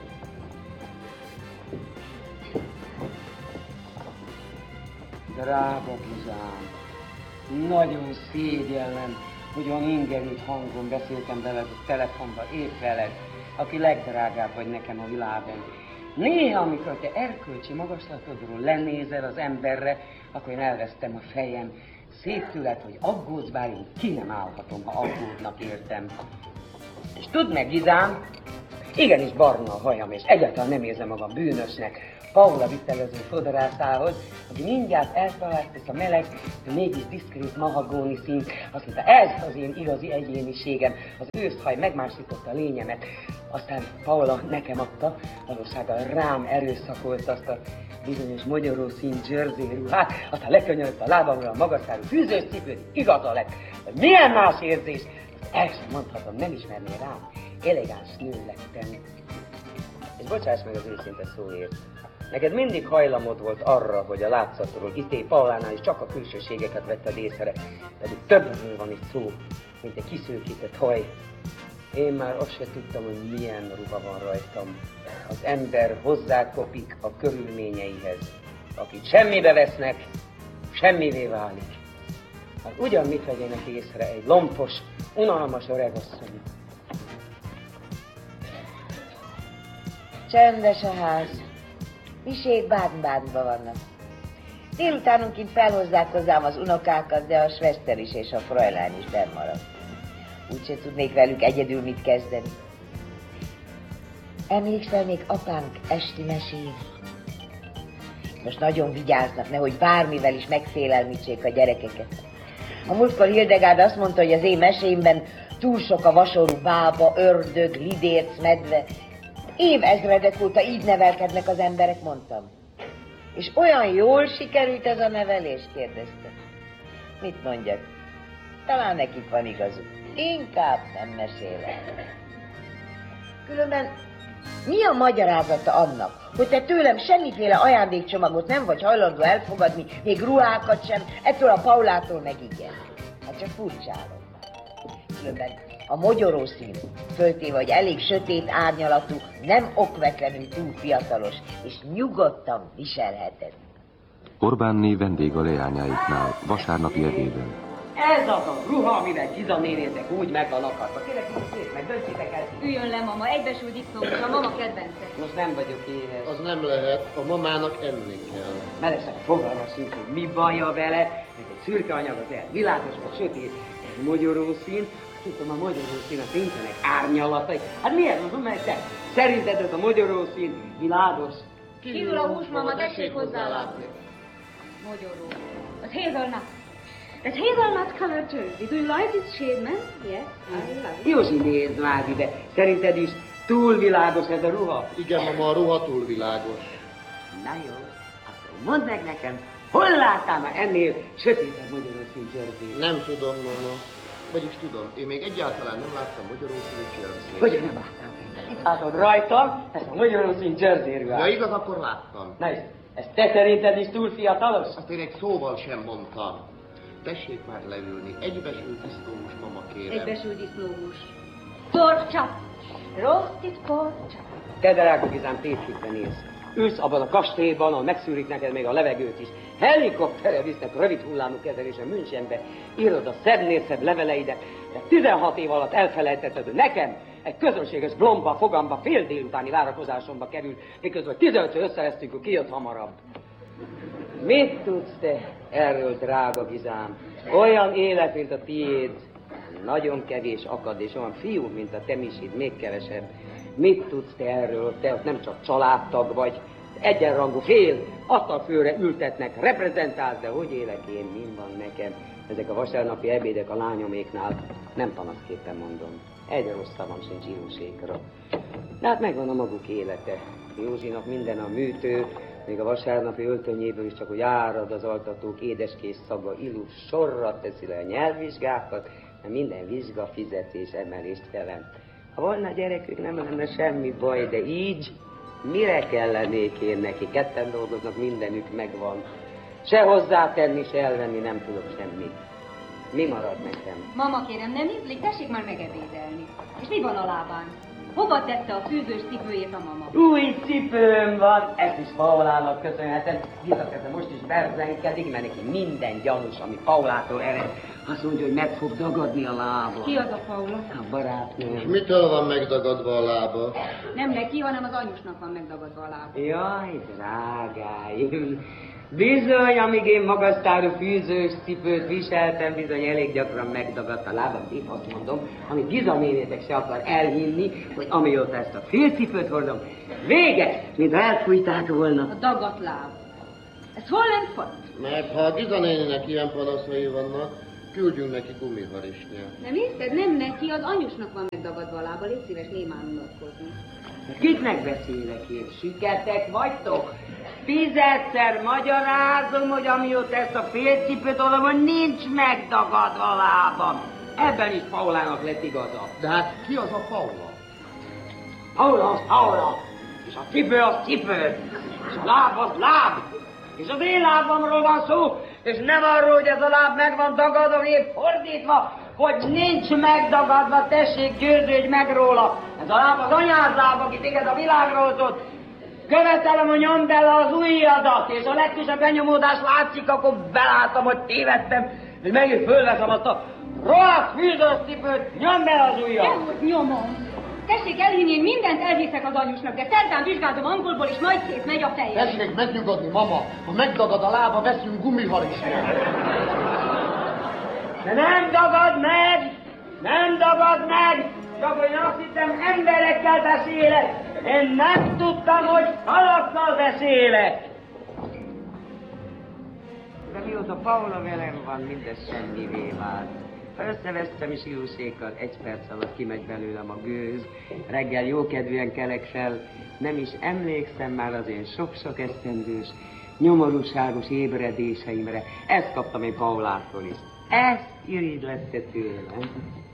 Drága Gizám, nagyon szégyellem, hogy olyan ingerült hangon beszéltem veled a telefonban, épp veled, aki legdrágább vagy nekem a világon. Néha, amikor te erkölcsi magaslatodról lenézel az emberre, akkor én elvesztem a fejem. Szép tőled, hogy aggódsz, bár én ki nem állhatom, ha aggódnak értem. És tudd meg, Gizám, igenis barna a hajam, és egyáltalán nem érzem magam bűnösnek. Paula vitelező fodrászához, aki mindjárt eltalált ezt a meleg, de mégis diszkrét mahagóni szín. Azt mondta, ez az én igazi egyéniségem, az őszhaj megmásította a lényemet. Aztán Paula nekem adta, valósággal rám erőszakolta azt a bizonyos magyarószín jersey ruhát, aztán lekönyörött a lábamra a magasszárú fűzős cipőt, igaza lett. De milyen más érzés? El sem mondhatom, nem ismerné rám. Elegáns nő lettem. És bocsáss meg az őszinte szóért. Neked mindig hajlamod volt arra, hogy a látszatról ité Paulánál is csak a külsőségeket vetted észre, pedig többről van itt szó, mint egy kiszőkített haj. Én már azt se tudtam, hogy milyen ruha van rajtam. Az ember hozzákopik a körülményeihez. Akit semmibe vesznek, semmivé válik. Hát ugyan mit vegyenek észre egy lompos, unalmas öregasszony. Csendes a ház. Misék Baden-Badenban vannak. Délutánonként felhozzák hozzám az unokákat, de a Schwester is és a Fräulein is benn marad. Úgyse tudnék velük egyedül mit kezdeni. Emlékszel még apánk esti mesén? Most nagyon vigyáznak, nehogy bármivel is megfélelmítsék a gyerekeket. A múltkor Hildegárd azt mondta, hogy az én mesémben túl sok a vasorú bába, ördög, lidérc, medve. Évezredek óta így nevelkednek az emberek, mondtam. És olyan jól sikerült ez a nevelés, kérdezte. Mit mondjak? Talán nekik van igazuk. Inkább nem mesélek. Különben mi a magyarázata annak, hogy te tőlem semmiféle ajándékcsomagot nem vagy hajlandó elfogadni, még ruhákat sem, ettől a Paulától meg igen. Hát csak furcsálom. Különben a mogyorószín, föltéve, hogy elég sötét árnyalatú, nem okvetlenül túl fiatalos, és nyugodtan viselheted. Orbánné vendég a leányáiknál, vasárnapi ebédön. Ez az a ruha, amivel Giza nénétek úgy meg van akarva. Kérlek, így szép, meg döntsétek el. Üljön le, mama, egybesült disznómus, a mama kedvence. Most nem vagyok éhes. Az nem lehet, a mamának enni kell. Melesek fogalma sincs, hogy mi baja vele. Ez egy szürke anyag az el, világos vagy sötét, ez mogyorószín. Tudom, a mogyorószín a nincsenek árnyalatai. Hát mi ez az, mert te? Szerinted ez a mogyorószín világos? Kívül a hús, mama, tessék hozzálátni. Mogyoró. Az hazelnut. That's hazelnut colored jersey. Do you like its shade, man? Yes, I love it. Józsi, nézd már ide. Szerinted is túl világos ez a ruha? Igen, mama, a ruha túl világos. Na jó, akkor mondd meg nekem, hol láttál már ennél sötétebb mogyorószín jersey? Nem tudom, mama. Vagyis tudom, én még egyáltalán nem láttam mogyorószínű jersey. Hogy nem láttam? Itt látod rajtam ezt a mogyorószín jersey ruhát. Ja, igaz, akkor láttam. Na, ez te szerinted is túl fiatalos? Azt én egy szóval sem mondtam. Tessék már leülni, egybesült disznóhús, mama, kérem. Egybesült disznóhús. Pork chop. Roasted pork chop. Te, drága Gizám, tévhitben élsz. Ülsz abban a kastélyban, ahol megszűrik neked még a levegőt is. Helikopterre visznek rövid hullámú kezelésen Münchenbe, írod a szebbnél szebb leveleidet, de tizenhat év alatt elfelejtetted, hogy nekem egy közönséges blomba fogamba fél délutáni várakozásomba került, miközben tizenötször összevesztünk, hogy ki jött hamarabb. Mit tudsz te erről, drága Gizám? Olyan élet, mint a tiéd, nagyon kevés akad, és olyan fiú, mint a te misid, még kevesebb. Mit tudsz te erről? Te ott nem csak családtag vagy, egyenrangú fél, asztalfőre ültetnek, reprezentálsz, de hogy élek én, min van nekem? Ezek a vasárnapi ebédek a lányoméknál, nem panaszképpen mondom, egy rossz szavam sincs Józsékra. De hát megvan a maguk élete. Józsinak minden a műtő, még a vasárnapi öltönyéből is csak, hogy árad az altatók édeskés szaga, illus sorra teszi le a nyelvvizsgákat, mert minden vizsga fizetés emelést jelent. Ha volna gyerekük, nem lenne semmi baj, de így mire kellenék én neki? Ketten dolgoznak, mindenük megvan. Se hozzátenni, se elvenni nem tudok semmit. Mi marad nekem? Mama, kérem, nem ízlik? Tessék már megebédelni. És mi van a lábán? Hova tette a fűzős cipőjét a mama? Új cipőm van, ezt is Paulának köszönhetem. Gizakezze most is berzenkedik, mert neki minden gyanús, ami Paulától ered. Azt mondja, hogy meg fog dagadni a lába. Ki az a Paula? A barátnőm. És mitől van megdagadva a lába? Nem neki, hanem az anyusnak van megdagadva a lába. Jaj, drágáim. Bizony, amíg én magasztárú fűzős cipőt viseltem, bizony elég gyakran megdagadt a lábam. Épp azt mondom, amit Giza nénétek se akar elhinni, hogy amióta ezt a félcipőt hordom, vége, mint elfújták volna. A dagadt láb. Ez hol nem font? Mert ha a Giza nénének ilyen panaszai vannak, küldjünk neki gumiharisnyát. Nem hiszed? Nem neki, az anyusnak van megdagadva a lába. Légy szíves némán unatkozni. Kiknek beszélek én? Süketek vagytok? Tízedszer magyarázom, hogy amióta ezt a félcipőt oldom, hogy nincs megdagadva a lábam. Ebben is Paulának lett igaza. De hát ki az a Paula? Paula az Paula, és a cipő az cipő, és a láb az láb, és az én lábamról van szó, és nem arról, hogy ez a láb meg van dagadva, épp fordítva, hogy nincs megdagadva, tessék, győződj meg róla. Ez a láb az anyád láb, aki téged a világra hozott. Követelem, hogy nyomd bele az ujjadat, és a legkisebb benyomódás látszik, akkor belátom, hogy tévedtem, és megint fölveszem azt a rohadt fűzős cipőt, nyomd bele az ujjat. Dehogy nyomom. Tessék elhinni, én mindent elhiszek az anyusnak, de szerdán vizsgálom angolból, és majd szét megy a fejem. Tessék megnyugodni, mama. Ha megdagad a lába, veszünk gumiharisnyát. De nem dagad meg! Nem dagad meg! Csak én azt hittem, emberekkel beszélek. Én nem tudtam, hogy halakkal beszélek. De mióta Paula velem van, mindez semmivé vált. Ha összevesztem is Józsékkal, egy perc alatt kimegy belőlem a gőz, reggel jókedvűen kelek fel, nem is emlékszem már az én sok-sok esztendős, nyomorúságos ébredéseimre. Ezt kaptam én Paulától is. Ezt irigylette tőlem.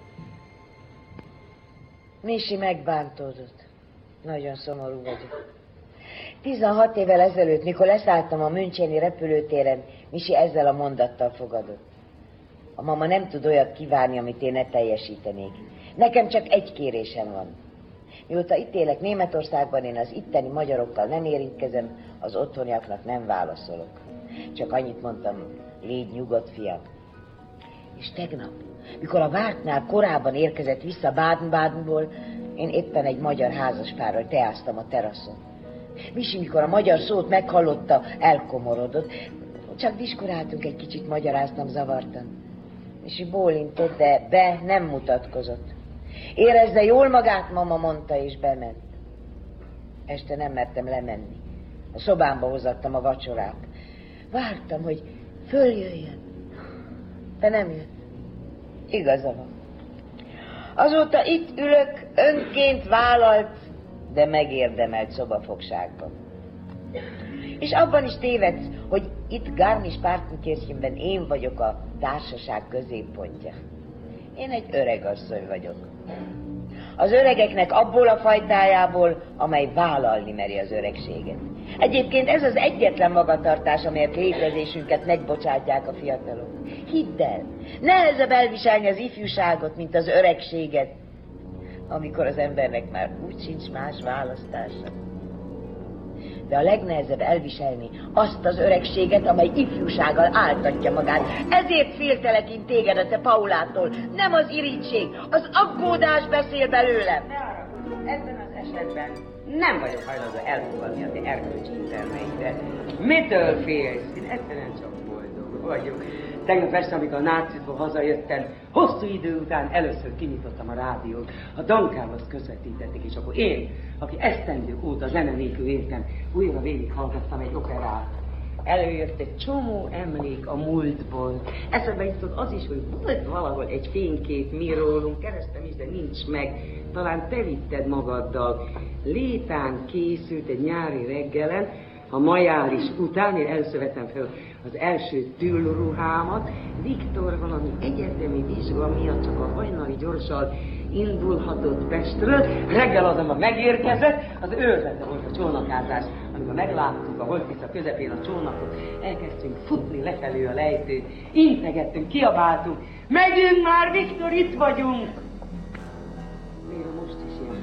Misi megbántódott. Nagyon szomorú vagyok. tizenhat évvel ezelőtt, mikor leszálltam a müncheni repülőtéren, Misi ezzel a mondattal fogadott. A mama nem tud olyat kívánni, amit én ne teljesítenék. Nekem csak egy kérésem van. Mióta itt élek Németországban, én az itteni magyarokkal nem érintkezem, az otthoniaknak nem válaszolok. Csak annyit mondtam, légy nyugodt, fiam. És tegnap, mikor a vártnál korábban érkezett vissza Baden-Badenból, én éppen egy magyar házaspárral teáztam a teraszon. Misi, mikor a magyar szót meghallotta, elkomorodott. Csak diskuráltunk egy kicsit, magyaráztam zavartan. Misi bólintott, de be nem mutatkozott. Érezze jól magát, mama mondta, és bement. Este nem mertem lemenni. A szobámba hozattam a vacsorát. Vártam, hogy följöjjön. De nem jött. Igaza van. Azóta itt ülök, önként vállalt, de megérdemelt szobafogságban. És abban is tévedsz, hogy itt Garmisch-Partenkirchenben én vagyok a társaság középpontja. Én egy öreg asszony vagyok. Az öregeknek abból a fajtájából, amely vállalni meri az öregséget. Egyébként ez az egyetlen magatartás, amelyet létezésünket megbocsátják a fiatalok. Hidd el, nehezebb elviselni az ifjúságot, mint az öregséget, amikor az embernek már úgy sincs más választása. De a legnehezebb elviselni azt az öregséget, amely ifjúsággal áltatja magát. Ezért féltelek én téged a te Paulától. Nem az irigység, az aggódás beszél belőlem. Ne arra, ebben az esetben nem vagyok hajlandó elfogadni a te erkölcsi interneidre. Mitől félsz? Én egyszerűen csak boldog vagyok. Tegnap este, amikor a nácitból hazajöttem, hosszú idő után először kinyitottam a rádiót, a Dankához közvetítették, és akkor én, aki esztendők óta zene nélkül éltem, újra végighallgattam egy operát. Előjött egy csomó emlék a múltból. Eszembe jutott az is, hogy volt valahol egy fénykép mi rólunk, kerestem is, de nincs meg. Talán te vitted magaddal. Létán készült egy nyári reggelen, a majális után, én először vettem fel az első tűlruhámat, Viktor valami egyetemi vizsga miatt csak a hajnali gyorsan indulhatott Pestről, reggel azonban megérkezett, az őrzete volt a csónakázás, amikor megláttuk a Holtvica közepén a csónakot, elkezdtünk futni lefelé a lejtőt, integettünk, kiabáltunk, megyünk már, Viktor, itt vagyunk! Még most is ilyen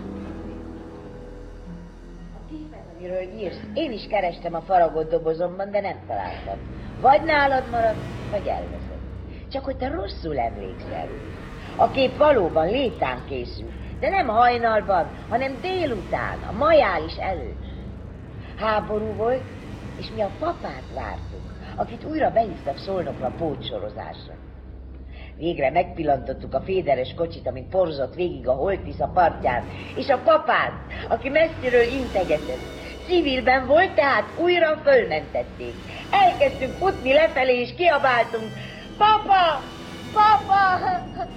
amiről írsz. Én is kerestem a faragott dobozomban, de nem találtam. Vagy nálad maradt, vagy elveszed. Csak hogy te rosszul emlékszel. A kép valóban létán készült, de nem hajnalban, hanem délután, a majális előtt. Háború volt, és mi a papát vártuk, akit újra behívtak Szolnokra pótsorozásra. Végre megpillantottuk a féderes kocsit, amint porzott végig a Holtvica partján, és a papát, aki messziről integetett. Civilben volt, tehát újra fölmentették. Elkezdtünk futni lefelé, és kiabáltunk, papa! Papa!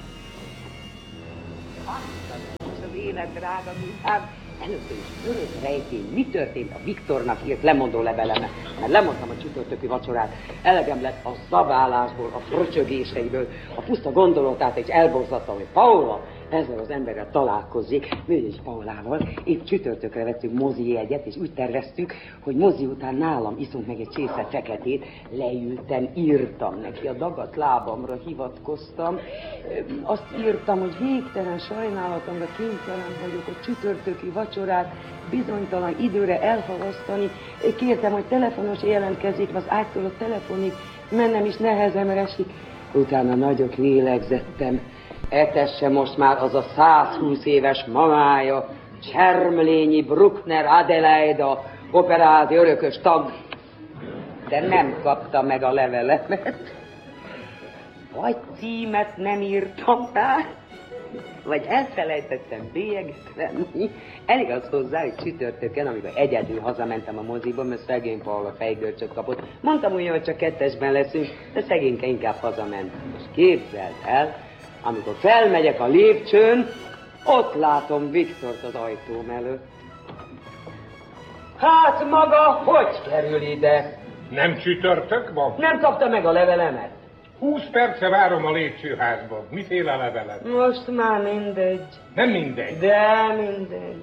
Azt az élet, drága műszám. Először is örök rejtény, mi történt a Viktornak írt lemondó levelemet, mert lemondtam a csütörtöki vacsorát, elegem lett a zabálásból, a fröcsögéseiből, a puszta gondolatát, és elborzadtam, hogy Paula ezzel az emberrel találkozik, mi is Paulával, épp csütörtökre vettünk mozi jegyet, és úgy terveztük, hogy mozi után nálam iszunk meg egy csésze feketét, leültem, írtam neki, a dagat lábamra hivatkoztam, azt írtam, hogy végtelen sajnálatomra kénytelen vagyok a csütörtöki vacsorát bizonytalan időre elhalasztani, kértem, hogy telefonos jelentkezik, az ágytól a telefonig mennem is nehezemre esik, utána nagyot lélegzettem. Etesse most már az a százhúsz éves mamája, Csermlényi Bruckner Adelaida, operázi örökös tag, de nem kapta meg a levelemet. Vagy címet nem írtam rá, vagy elfelejtettem bélyeget venni. Elég az hozzá, hogy csütörtökön, amikor egyedül hazamentem a moziba, mert szegény Paula fejgörcsöt kapott. Mondtam ugyan, hogy csak kettesben leszünk, de szegényke inkább hazament. És képzeld el, amikor felmegyek a lépcsőn, ott látom Viktort az ajtóm előtt. Hát maga hogy kerül ide? Nem csütörtök van? Nem kapta meg a levelemet? Húsz perce várom a lépcsőházban. Miféle levelet? Most már mindegy. Nem mindegy. De mindegy.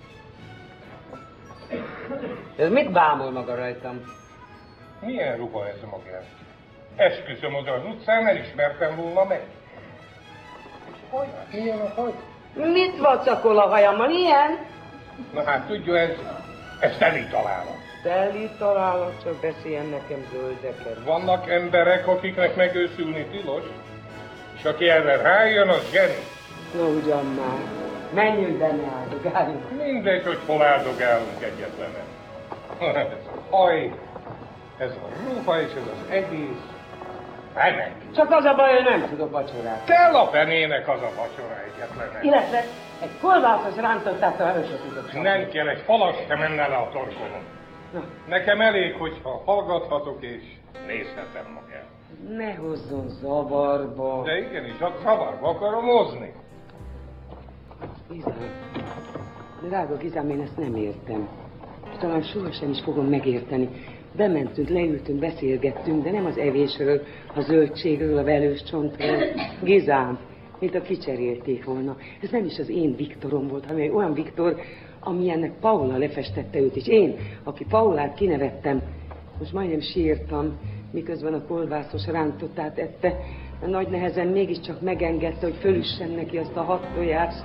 Ez mit bámul maga rajtam? Milyen ruha ez magát? Esküszöm, oda az utcán elismertem volna meg. Haj, milyen a haj? Mit vacakol a hajammal? Ilyen? Na hát tudja, ez, ez teli találat. Teli találat, csak beszéljen nekem zöldeket. Vannak emberek, akiknek megőszülni tilos, és aki erre rájön, az zseni. No, ugyan már. Menjünk benne, áldogáljunk. Mindegy, hogy hol áldogálunk egyetlenet. Ez a haj, ez a ruha és ez az egész. Remek. Csak az a baj, hogy nem tudok vacsorát. Kell a fenének az a vacsora egyetlenet. Illetve egy kolbászos rántottát el se tudok csak. Nem kell, egy falas se menne le a torkomon. Na. Nekem elég, hogyha hallgathatok és nézhetem magát. Ne hozzon zavarba. De igenis, csak zavarba akarom hozni. Gizám, drága Gizám, én ezt nem értem. És talán sohasem is fogom megérteni. Bementünk, leültünk, beszélgettünk, de nem az evésről, a zöldségről, a velős csontról. Gizám, mint a kicserélték volna. Ez nem is az én Viktorom volt, hanem egy olyan Viktor, amilyennek Paula lefestette őt, és én, aki Paulát kinevettem, most majdnem sírtam, miközben a kolbászos rántottát ette, a nagy nehezen mégiscsak megengedte, hogy fölüssen neki azt a hat tojást.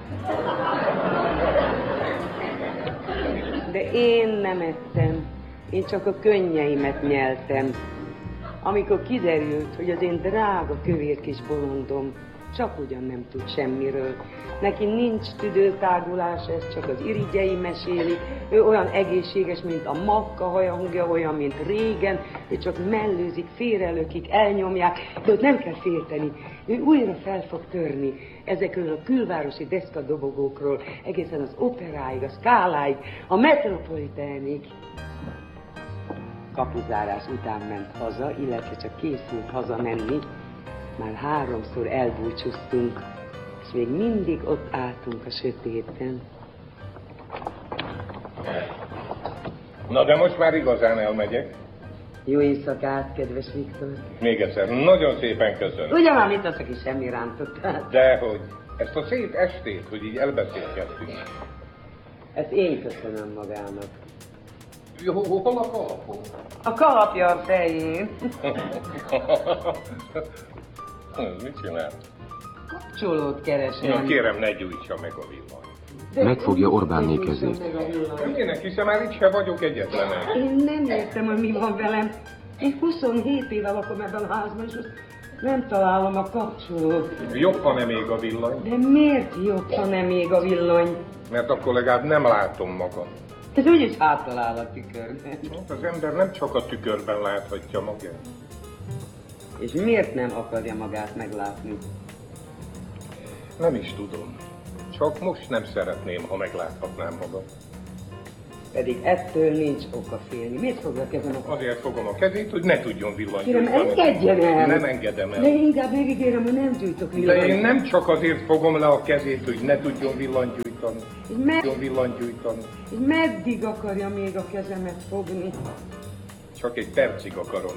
De én nem ettem, én csak a könnyeimet nyeltem. Amikor kiderült, hogy az én drága kövér kis bolondom csak ugyan nem tud semmiről. Neki nincs tüdőtágulás, ez csak az irigyei mesélik. Ő olyan egészséges, mint a makka hajangja, olyan, mint régen. Ő csak mellőzik, félrelökik, elnyomják, de ott nem kell félteni. Ő újra fel fog törni ezekről a külvárosi deszkadobogókról, egészen az operáig, a Skáláig, a Metropolitánig. Kapuzárás után ment haza, illetve csak készült hazamenni. Már háromszor elbúcsúztunk, és még mindig ott álltunk a sötétben. Na de most már igazán elmegyek. Jó éjszakát, kedves Viktor. Még egyszer, nagyon szépen köszönöm. Ugyan már mit aki semmi rántottál. Dehogy, ezt a szép estét, hogy így elbeszélgettünk. Ezt én köszönöm magának. Jó, hol a kalapom? A kalapja a fején. Mit csinál? Kapcsolót keresem. Na kérem, ne gyújtsa meg a villany. Megfogja Orbánné kezét. Minek, hiszen már itt sem vagyok egyetlenek. Én nem értem, hogy mi van velem. Én huszonhét éve lakom ebben a házban, és most nem találom a kapcsolót. Jobb, ha nem ég a villany. De miért jobb, ha nem ég a villany? Mert akkor legalább nem látom magam. Ez úgyis hátalál a tükörben. Az ember nem csak a tükörben láthatja magát. És miért nem akarja magát meglátni? Nem is tudom. Csak most nem szeretném, ha megláthatnám magam. Pedig ettől nincs oka félni. Miért fogja kezem a... Azért fogom a kezét, hogy ne tudjon villany. Kérem, engedjen el! Nem engedem el. De inkább megígérem, hogy nem gyújtok villanyt. De én nem csak azért fogom le a kezét, hogy ne tudjon villanyt gyújtani. Me... Tudjon villanyt gyújtani. Meddig akarja még a kezemet fogni? Csak egy percig akarom.